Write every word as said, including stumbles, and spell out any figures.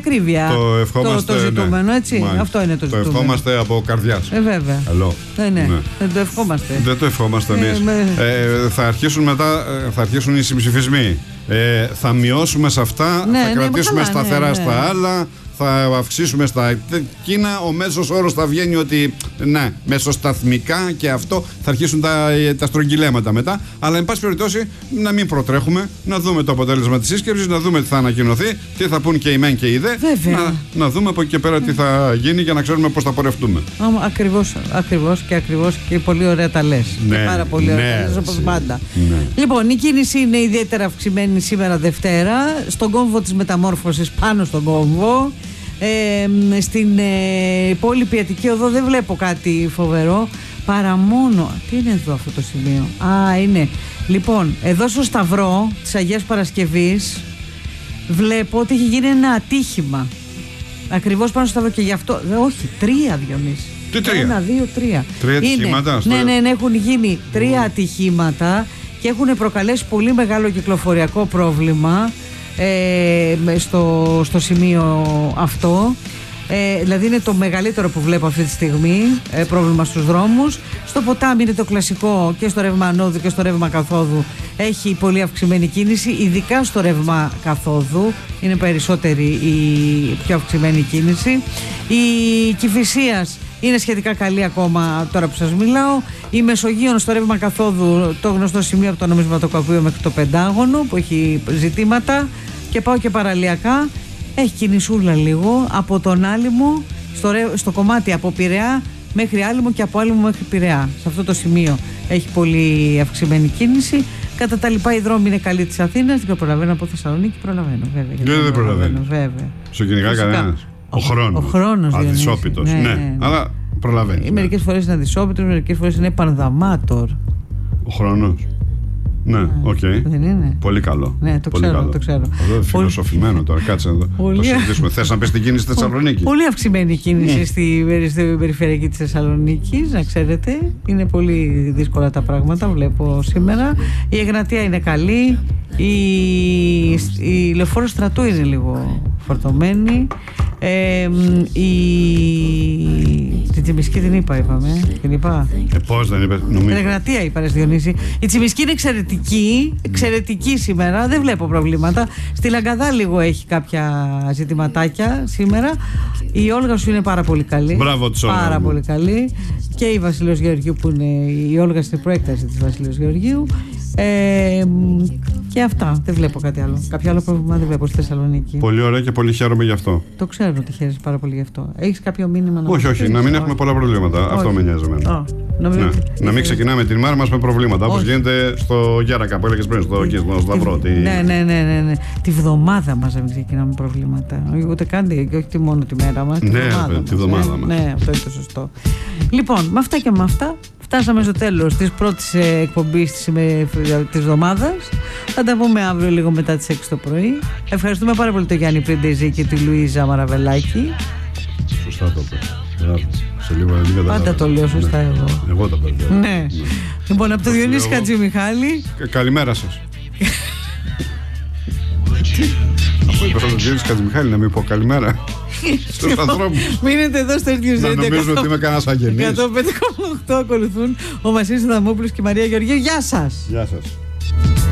ακρίβεια το, το, το ζητούμενο, ναι. Έτσι. Μάλιστα. Αυτό είναι το, το ζητούμενο. Το ευχόμαστε από καρδιάς. Ε, βέβαια. Καλό. Ε, ναι. Ναι. Δεν το ευχόμαστε. Δεν το ευχόμαστε εμείς. Ε, με... ε, θα αρχίσουν μετά, θα αρχίσουν οι συμψηφισμοί. Ε, θα μειώσουμε σε αυτά, ναι, θα ναι, κρατήσουμε καλά, σταθερά ναι, ναι. στα άλλα. Θα αυξήσουμε στα εκείνα. Ο μέσος όρος θα βγαίνει ότι ναι, μεσοσταθμικά και αυτό θα αρχίσουν τα, τα στρογγυλέματα μετά. Αλλά, εν πάση περιπτώσει, να μην προτρέχουμε, να δούμε το αποτέλεσμα της σύσκεψης, να δούμε τι θα ανακοινωθεί, τι θα πούν και οι μεν και οι δε. Να, να δούμε από εκεί και πέρα τι θα γίνει για να ξέρουμε πώς θα πορευτούμε. Ακριβώς, ακριβώς και ακριβώς και πολύ ωραία τα λες. Ναι, και πάρα πολύ ωραία ναι, τα λες όπως πάντα. Ναι. Λοιπόν, η κίνηση είναι ιδιαίτερα αυξημένη σήμερα Δευτέρα, στον κόμβο της μεταμόρφωσης πάνω στον κόμβο. Ε, στην ε, υπόλοιπη Αττική Οδό δεν βλέπω κάτι φοβερό, παρά μόνο. Τι είναι εδώ αυτό το σημείο? Α, είναι. Λοιπόν, εδώ στο Σταυρό της Αγίας Παρασκευής βλέπω ότι έχει γίνει ένα ατύχημα. Ακριβώς πάνω στο Σταυρό και γι' αυτό. Δε, όχι, τρία, Διονύση. Τι τρία? Ένα, δύο, τρία. Τρία ατυχήματα. Ναι, ναι, ναι, έχουν γίνει τρία ατυχήματα και έχουν προκαλέσει πολύ μεγάλο κυκλοφοριακό πρόβλημα. Ε, στο, στο σημείο αυτό, ε, δηλαδή είναι το μεγαλύτερο που βλέπω αυτή τη στιγμή, ε, πρόβλημα στους δρόμους. Στο ποτάμι είναι το κλασικό, και στο ρεύμα ανόδου και στο ρεύμα καθόδου έχει πολύ αυξημένη κίνηση, ειδικά στο ρεύμα καθόδου είναι περισσότερη η πιο αυξημένη κίνηση. Η Κηφισίας είναι σχετικά καλή ακόμα τώρα που σας μιλάω. Η Μεσογείων στο ρεύμα καθόδου, το γνωστό σημείο από το Νομισματοκοπείο μέχρι το Πεντάγωνο που έχει ζητήματα. Και πάω και παραλιακά, έχει κινησούλα λίγο από τον Άλυμο στο, στο κομμάτι από Πειραιά μέχρι Άλυμο και από Άλυμο μέχρι Πειραιά. Σε αυτό το σημείο έχει πολύ αυξημένη κίνηση. Κατά τα λοιπά, οι δρόμοι είναι καλοί της Αθήνας. Δεν προλαβαίνω από Θεσσαλονίκη, προλαβαίνω βέβαια. Δεν, δεν προλαβαίνω. Βέβαια. Στο κυνηγά κανένας. Ο χρόνος. Ο χρόνος. Αδυσόπιτος. Ναι, ναι, ναι, αλλά προλαβαίνει. Μερικές φορές είναι αδυσόπιτος, μερικές φορές είναι πανδαμάτορ. Ο χρόνος. Ναι, οκ. Okay. Δεν είναι. Πολύ καλό. Ναι, το πολύ ξέρω. Καλό. Το ξέρω. Εδώ φιλοσοφημένο τώρα, κάτσε να το, το συζητήσουμε. Θες να πεις την κίνηση στη Θεσσαλονίκη? Πολύ αυξημένη κίνηση στη, στη περιφερειακή της Θεσσαλονίκης, να ξέρετε. Είναι πολύ δύσκολα τα πράγματα, βλέπω σήμερα. Η Εγνατία είναι καλή. Η, η Λεωφόρο Στρατού είναι λίγο φορτωμένη. Ε, η... Την Τσιμισκή την είπα, είπαμε. Την είπα. Ε, πώς δεν είπες, νομίζω. Την Εγνατία είπα, ρε Διονύση. Η Τσιμισκή είναι εξαιρετική, εξαιρετική σήμερα, δεν βλέπω προβλήματα. Στη Λαγκαδά λίγο έχει κάποια ζητηματάκια σήμερα. Η Όλγα σου είναι πάρα πολύ καλή. Μπράβο της Όλγα. Πάρα πολύ καλή. Και η Βασιλείος Γεωργίου που είναι η Όλγα στην προέκταση της Βασιλείος Γεωργίου. Ε, και αυτά. Δεν βλέπω κάτι άλλο. Κάποιο άλλο πρόβλημα δεν βλέπω στη Θεσσαλονίκη. Πολύ ωραία και πολύ χαίρομαι γι' αυτό. Το ξέρω ότι χαίρεσαι πάρα πολύ γι' αυτό. Έχεις κάποιο μήνυμα να Όχι, όχι, όχι. Να μην έχουμε πολλά προβλήματα. Όχι. Αυτό με νοιάζει εμένα. Oh, ναι. ότι... Να μην ξεκινάμε την μέρα μας με προβλήματα. Όπως γίνεται στο Γέρακα που έλεγες πριν, στο Σταυρό. Τη... Ναι, ναι, ναι, ναι, ναι. Τη βδομάδα μας να μην ξεκινάμε προβλήματα. Ούτε καν και όχι τη μόνο τη μέρα μας. Ναι, τη βδομάδα μας. Ναι, αυτό είναι το σωστό. Λοιπόν, με αυτά και με αυτά. Φτάσαμε στο τέλος της πρώτης εκπομπής της, της εβδομάδας. Θα τα πούμε αύριο λίγο μετά τις έξι το πρωί. Ευχαριστούμε πάρα πολύ τον Γιάννη Πριντεζή και τη Λουίζα Μαραβελάκη. Σωστά το πες. Σε λίγο δεν καταλαβαίνω. Πάντα το λέω σωστά ναι. εγώ. Εγώ τα παιδιά. Ναι. ναι. Λοιπόν, από το Διονύση Χατζημιχάλη. Καλημέρα σας. Αφού είπα τον Διονύση Χατζημιχάλη να μην πω καλημέρα. Στους ανθρώπους. Μείνετε εδώ στο ίδιο ζέντο. Να νομίζουν ότι είμαι κανένας αγενής. εκατόν πέντε κόμμα οκτώ ακολουθούν ο Βασίλης Αδαμόπουλος και η Μαρία Γεωργίου. Γεια σας. Γεια σας.